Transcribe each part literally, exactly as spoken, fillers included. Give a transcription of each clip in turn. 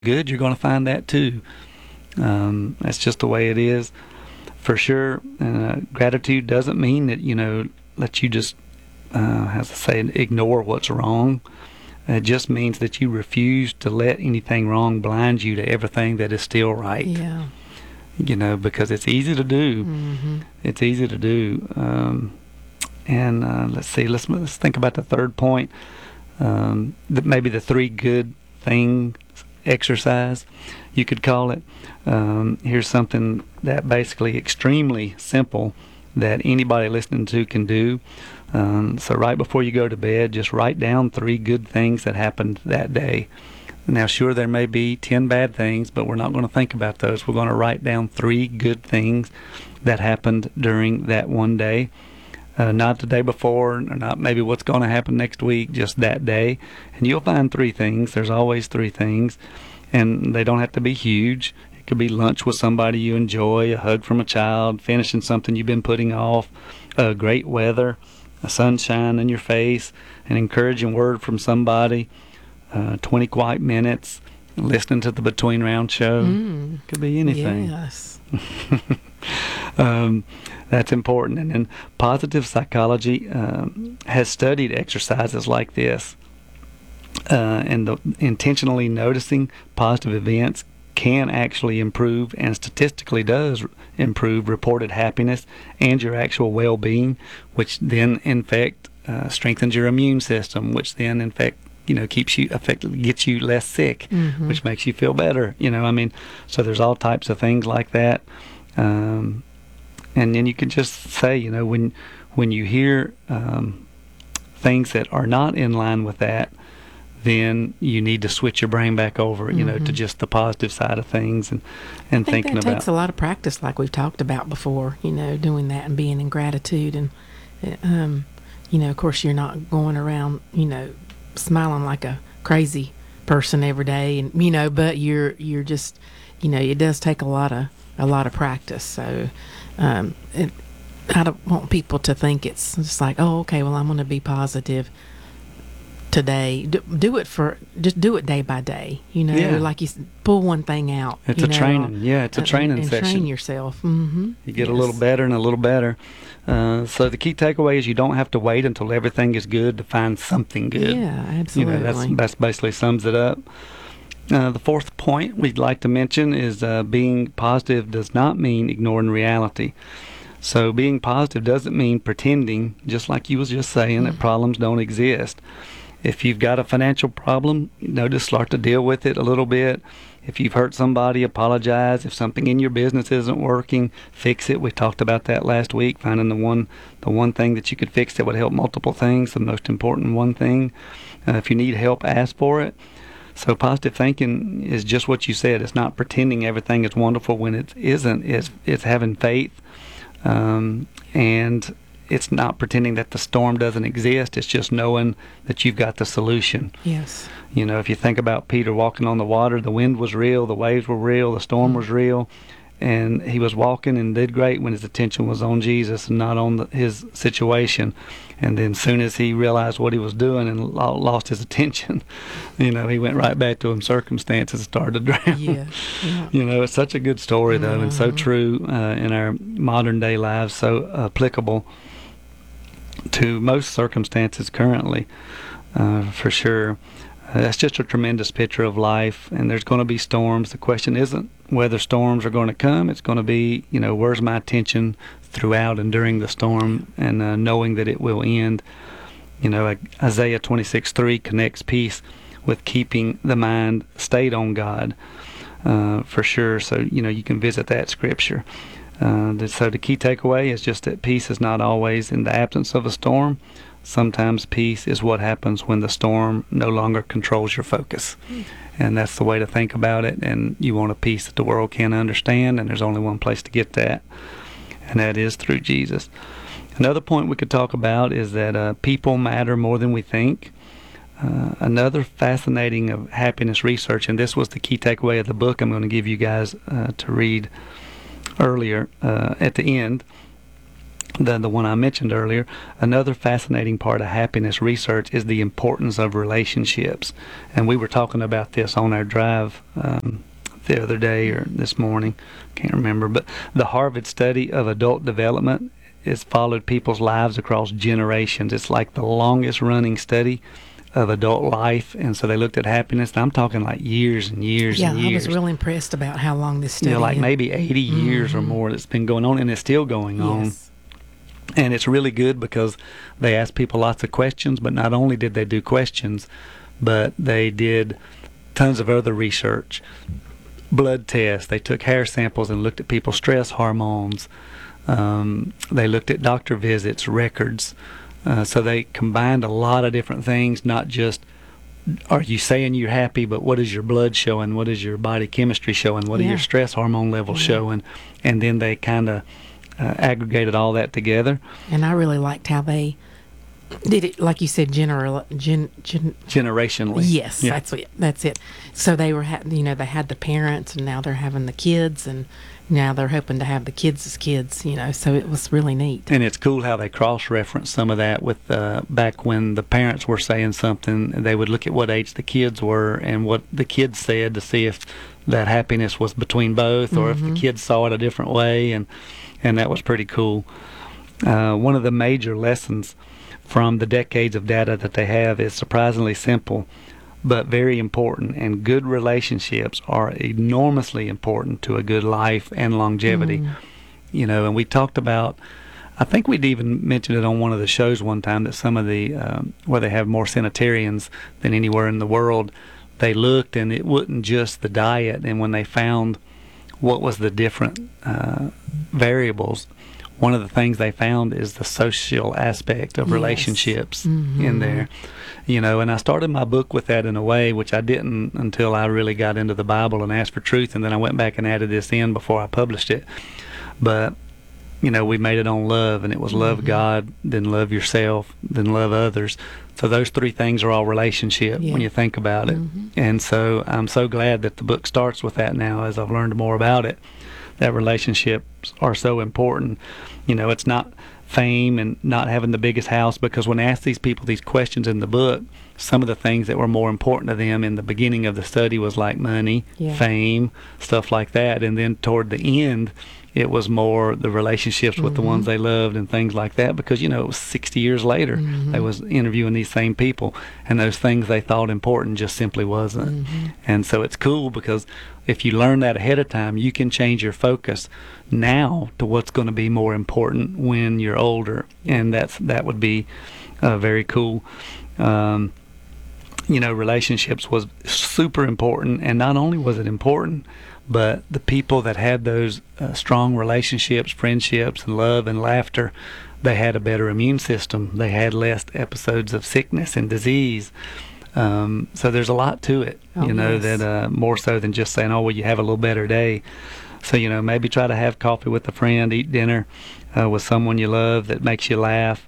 good, you're going to find that too. Um, that's just the way it is, for sure. Uh, gratitude doesn't mean that, you know, let you just, uh, how to say, ignore what's wrong. It just means that you refuse to let anything wrong blind you to everything that is still right. Yeah. You know, because it's easy to do. Mm-hmm. It's easy to do. Um, and uh, let's see, let's, let's think about the third point. Um, that maybe the three good things exercise, you could call it. Um, here's something that basically extremely simple that anybody listening to can do. Um, so right before you go to bed, just write down three good things that happened that day. Now, sure, there may be ten bad things, but we're not going to think about those. We're going to write down three good things that happened during that one day. Uh, not the day before, or not maybe what's going to happen next week, just that day. And you'll find three things. There's always three things. And they don't have to be huge. It could be lunch with somebody you enjoy, a hug from a child, finishing something you've been putting off, uh, great weather, a sunshine in your face, an encouraging word from somebody, uh, twenty quiet minutes, listening to the Between Round show. Mm. Could be anything. Yes. um, that's important. And then positive psychology um, has studied exercises like this. Uh, and the, intentionally noticing positive events can actually improve, and statistically does improve, reported happiness and your actual well-being, which then in fact uh, strengthens your immune system, which then in fact you know keeps you effectively gets you less sick, mm-hmm. which makes you feel better. You know, I mean, so there's all types of things like that. Um, and then you can just say, you know, when when you hear um, things that are not in line with that, then you need to switch your brain back over, you mm-hmm. know, to just the positive side of things, and, and I think thinking that about. Takes a lot of practice, like we've talked about before, you know, doing that and being in gratitude. And, um, you know, of course, you're not going around, you know, smiling like a crazy person every day, and, you know, but you're, you're just, you know, it does take a lot of, a lot of practice. So, um, it, I don't want people to think it's just like, oh, okay, well, I'm going to be positive today. Do, do it for just do it day by day, you know, yeah. like you pull one thing out. It's you a know, training. Yeah, it's a training and, and session. Train yourself. Mm-hmm. You get yes. a little better and a little better. Uh, so the key takeaway is you don't have to wait until everything is good to find something good. Yeah, absolutely. You know, that's that's basically sums it up. Uh, the fourth point we'd like to mention is uh, being positive does not mean ignoring reality. So being positive doesn't mean pretending, just like you was just saying, mm-hmm. that problems don't exist. If you've got a financial problem, you know, just start to deal with it a little bit. If you've hurt somebody, apologize. If something in your business isn't working, fix it. We talked about that last week, finding the one the one thing that you could fix that would help multiple things, the most important one thing. Uh, if you need help, ask for it. So positive thinking is just what you said. It's not pretending everything is wonderful when it isn't. It's, it's having faith. Um, and it's not pretending that the storm doesn't exist. It's just knowing that you've got the solution. Yes. You know, if you think about Peter walking on the water, the wind was real, the waves were real, the storm mm-hmm. was real, and he was walking and did great when his attention was on Jesus and not on the, his situation. And then soon as he realized what he was doing and lo- lost his attention, you know, he went right back to his circumstances and started to drown. Yeah. yeah. You know, it's such a good story, though, mm-hmm. and so true uh, in our modern day lives, so applicable to most circumstances currently, uh, for sure. Uh, that's just a tremendous picture of life, and there's going to be storms. The question isn't whether storms are going to come. It's going to be, you know, where's my attention throughout and during the storm, and uh, knowing that it will end. You know, Isaiah twenty-six three connects peace with keeping the mind stayed on God, uh, for sure. So, you know, you can visit that scripture. Uh, so the key takeaway is just that peace is not always in the absence of a storm. Sometimes peace is what happens when the storm no longer controls your focus. Mm. And that's the way to think about it. And you want a peace that the world can't understand, and there's only one place to get that, and that is through Jesus. Another point we could talk about is that uh, people matter more than we think. Uh, another fascinating of happiness research, and this was the key takeaway of the book I'm going to give you guys uh, to read earlier uh, at the end, the the one I mentioned earlier, another fascinating part of happiness research is the importance of relationships. And we were talking about this on our drive um, the other day or this morning, can't remember. But the Harvard study of adult development has followed people's lives across generations. It's like the longest running study of adult life, and so they looked at happiness, and I'm talking like years and years Yeah, and I years. was really impressed about how long this study You know, like is. maybe eighty years or more that's been going on, and it's still going on. Yes. And it's really good because they asked people lots of questions, but not only did they do questions, but they did tons of other research, blood tests. They took hair samples and looked at people's stress hormones. Um, they looked at doctor visits, records. Uh, so they combined a lot of different things, not just are you saying you're happy, but what is your blood showing? What is your body chemistry showing? What Yeah. are your stress hormone levels Yeah. showing? And then they kind of uh, aggregated all that together. And I really liked how they did it, like you said, general, gen, gen, Generationally. yes, Yeah. that's what, that's it. So they were, ha- you know, they had the parents, and now they're having the kids, and now they're hoping to have the kids as kids, you know. So it was really neat. And it's cool how they cross-reference some of that with uh, back when the parents were saying something, they would look at what age the kids were and what the kids said to see if that happiness was between both, or if the kids saw it a different way, and and that was pretty cool. Uh, one of the major lessons from the decades of data that they have is surprisingly simple, but very important. And good relationships are enormously important to a good life and longevity. Mm. You know, and we talked about, I think we'd even mentioned it on one of the shows one time, that some of the, um, where they have more centenarians than anywhere in the world, they looked and it wasn't just the diet. And when they found what was the different uh, variables, one of the things they found is the social aspect of Yes. relationships Mhm. in there. You know, and I started my book with that in a way, which I didn't until I really got into the Bible and asked for truth, and then I went back and added this in before I published it. But, you know, we made it on love, and it was love Mhm. God, then love yourself, then love others. So those three things are all relationship Yeah. when you think about it. Mhm. And so I'm so glad that the book starts with that now as I've learned more about it, that relationships are so important. You know, it's not fame and not having the biggest house, because when I asked these people these questions in the book, some of the things that were more important to them in the beginning of the study was like money, Yeah. fame, stuff like that. And then toward the end, it was more the relationships with the ones they loved and things like that, because, you know, it was sixty years later Mhm. they was interviewing these same people, and those things they thought important just simply wasn't. Mhm. And so it's cool because if you learn that ahead of time, you can change your focus now to what's going to be more important when you're older, and that's that would be uh, very cool. Um, you know, relationships was super important, and not only was it important, but the people that had those uh, strong relationships, friendships, and love and laughter, they had a better immune system. They had less episodes of sickness and disease. Um, so there's a lot to it, Oh, you know, yes. that uh, more so than just saying, oh, well, you have a little better day. So, you know, maybe try to have coffee with a friend, eat dinner uh, with someone you love that makes you laugh,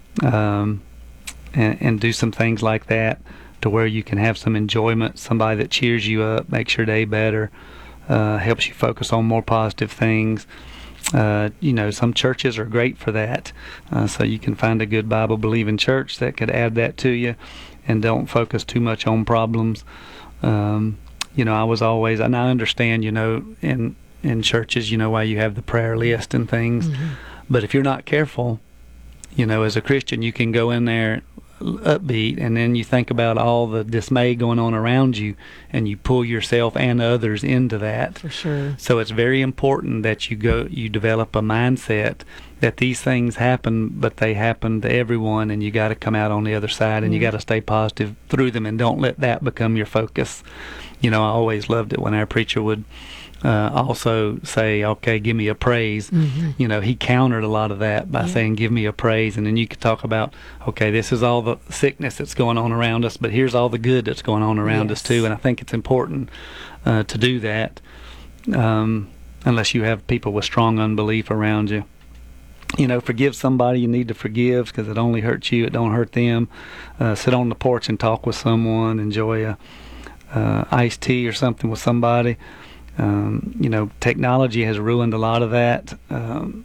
um, and, and do some things like that to where you can have some enjoyment, somebody that cheers you up, makes your day better, uh, helps you focus on more positive things. Uh, you know, some churches are great for that. Uh, so you can find a good Bible-believing church that could add that to you and don't focus too much on problems. Um, you know, I was always, and I understand, you know, in in churches, you know, why you have the prayer list and things. Mhm. But if you're not careful, you know, as a Christian, you can go in there upbeat, and then you think about all the dismay going on around you, and you pull yourself and others into that. For sure. So it's very important that you go, you develop a mindset that these things happen, but they happen to everyone, and you got to come out on the other side, and you Yeah. got to stay positive through them, and don't let that become your focus. You know, I always loved it when our preacher would uh, also say, okay, give me a praise. Mhm. You know, he countered a lot of that by Yeah. saying, give me a praise. And then you could talk about, okay, this is all the sickness that's going on around us, but here's all the good that's going on around us Yes. too. And I think it's important uh, to do that, um, unless you have people with strong unbelief around you. You know, forgive somebody you need to forgive, because it only hurts you, it don't hurt them. Uh, sit on the porch and talk with someone, enjoy a uh, iced tea or something with somebody. Um, you know, technology has ruined a lot of that, um,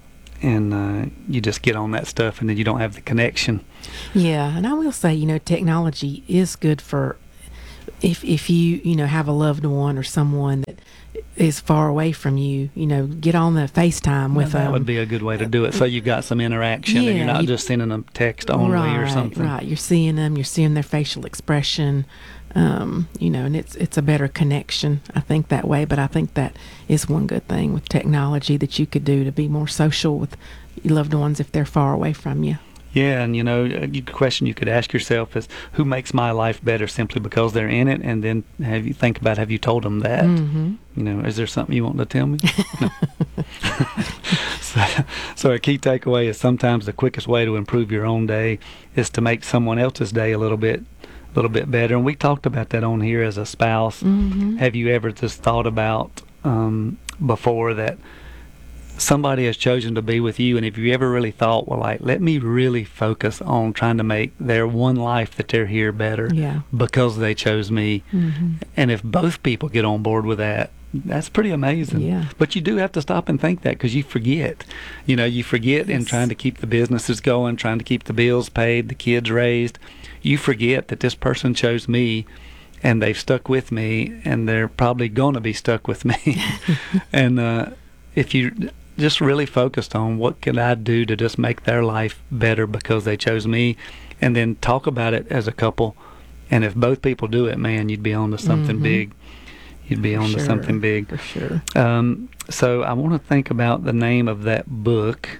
and uh, you just get on that stuff, and then you don't have the connection. Yeah, and I will say, you know, technology is good for if if you you know have a loved one or someone that is far away from you. You know, get on the FaceTime with Well, that them. would be a good way to do it. So you've got some interaction, and you're Yeah, not you- just sending them text only right, or something. Right, you're seeing them, you're seeing their facial expression, um, you know, and it's it's a better connection, I think, that way. But I think that is one good thing with technology that you could do to be more social with your loved ones if they're far away from you. Yeah, and you know, a good question you could ask yourself is, who makes my life better simply because they're in it? And then have you think about, have you told them that? Mm-hmm. You know, is there something you want to tell me? No. so, so a key takeaway is sometimes the quickest way to improve your own day is to make someone else's day a little bit, a little bit better. And we talked about that on here as a spouse. Mm-hmm. Have you ever just thought about um, before that somebody has chosen to be with you, and if you ever really thought, well, like, let me really focus on trying to make their one life that they're here better Yeah. because they chose me. Mm-hmm. And if both people get on board with that, that's pretty amazing. Yeah. But you do have to stop and think that, because you forget. You know, you forget in Yes. trying to keep the businesses going, trying to keep the bills paid, the kids raised. You forget that this person chose me, and they've stuck with me, and they're probably going to be stuck with me. And uh, if you just really focused on what can I do to just make their life better because they chose me, and then talk about it as a couple. And if both people do it, man, you'd be on to something Mhm. big. You'd be For on to sure. something big. For sure. Um, so I want to think about the name of that book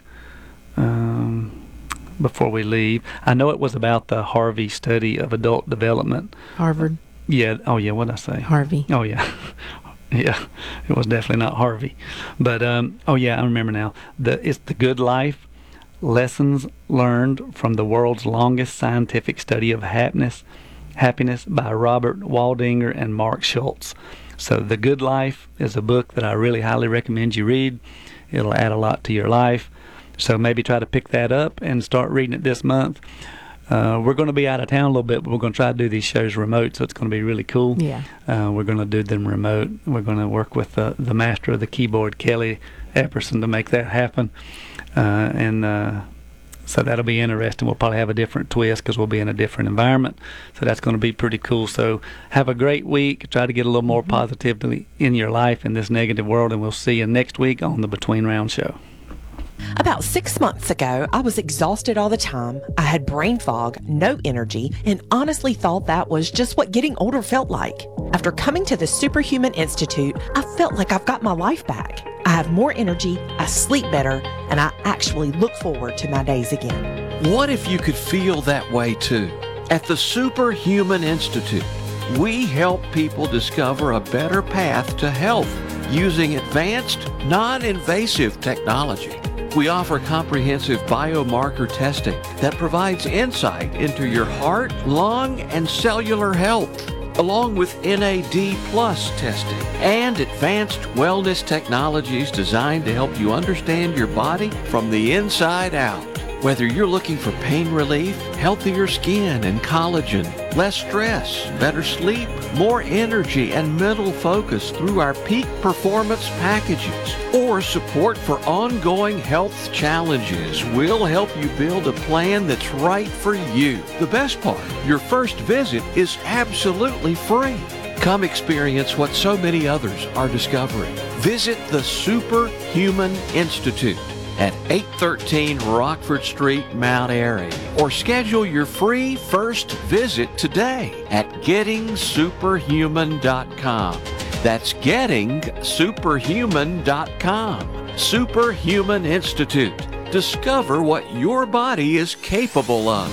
um, before we leave. I know it was about the Harvey study of adult development. Harvard, Yeah. Oh, yeah. What did I say? Harvey. Oh, yeah. Yeah. It was definitely not Harvey. But, um, oh, yeah, I remember now. The It's The Good Life, Lessons Learned from the World's Longest Scientific Study of Happiness, Happiness by Robert Waldinger and Mark Schultz. So The Good Life is a book that I really highly recommend you read. It'll add a lot to your life. So maybe try to pick that up and start reading it this month. Uh, we're going to be out of town a little bit, but we're going to try to do these shows remote, so it's going to be really cool. Yeah. Uh, we're going to do them remote. We're going to work with uh, the master of the keyboard, Kelly Epperson, to make that happen. Uh, and uh, so that'll be interesting. We'll probably have a different twist because we'll be in a different environment. So that's going to be pretty cool. So have a great week. Try to get a little more positivity in your life in this negative world, and we'll see you next week on the Between Round Show. About six months ago, I was exhausted all the time. I had brain fog, no energy, and honestly thought that was just what getting older felt like. After coming to the Superhuman Institute, I felt like I've got my life back. I have more energy, I sleep better, and I actually look forward to my days again. What if you could feel that way too? At the Superhuman Institute, we help people discover a better path to health using advanced, non-invasive technology. We offer comprehensive biomarker testing that provides insight into your heart, lung, and cellular health, along with N A D plus testing and advanced wellness technologies designed to help you understand your body from the inside out. Whether you're looking for pain relief, healthier skin and collagen, less stress, better sleep, more energy and mental focus through our peak performance packages, or support for ongoing health challenges, we'll help you build a plan that's right for you. The best part, your first visit is absolutely free. Come experience what so many others are discovering. Visit the Superhuman Institute at eight thirteen Rockford Street, Mount Airy, or schedule your free first visit today at getting superhuman dot com. That's getting superhuman dot com. Superhuman Institute. Discover what your body is capable of.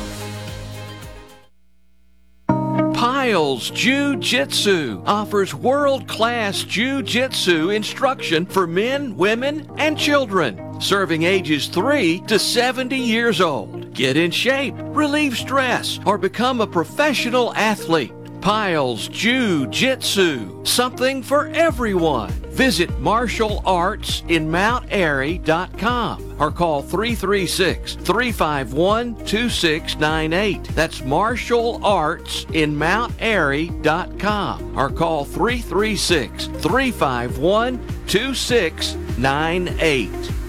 Piles Jiu-Jitsu offers world-class Jiu-Jitsu instruction for men, women, and children, serving ages three to seventy years old. Get in shape, relieve stress, or become a professional athlete. Piles Jiu-Jitsu, something for everyone. Visit martial arts in mount airy dot com or call three three six, three five one, two six nine eight. That's martial arts in mount airy dot com or call three three six, three five one, two six nine eight.